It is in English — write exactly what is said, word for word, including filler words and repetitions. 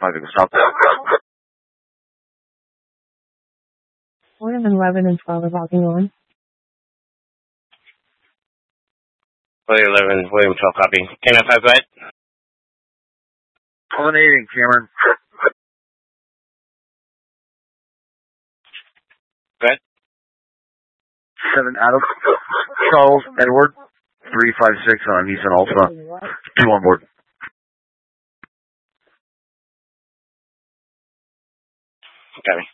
five Eagle South. William eleven and twelve are logging on. William eleven, William twelve, copy. ten five, go ahead. Eliminating, Cameron. Go ahead. seven Adam. Charles Edward. three five six on Nissan Altima. two on board. Copy.